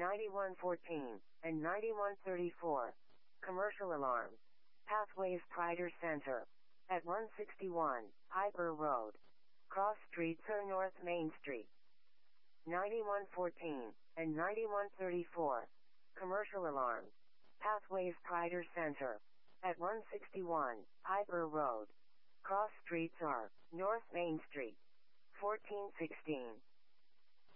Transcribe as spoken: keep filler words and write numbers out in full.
ninety-one fourteen, and ninety-one thirty-four. Commercial alarms. Pathways Pryder Center. At one sixty-one, Piper Road. Cross streets or North Main Street. ninety-one fourteen, and ninety-one thirty-four. Commercial alarms. Pathways Pryder Center. At one sixty-one, Piper Road. Cross streets are North Main Street. fourteen sixteen.